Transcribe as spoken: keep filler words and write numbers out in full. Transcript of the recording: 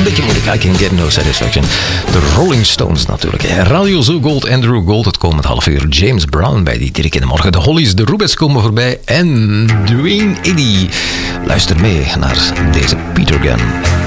beetje moeilijk. I can get no satisfaction. De Rolling Stones natuurlijk. Radio Zoo Gold, Andrew Gold. Het komend half uur. James Brown bij die Dirk in de Morgen. De Hollies, de Rubets komen voorbij. En Dwayne Eddy. Luister mee naar deze Peter Gunn.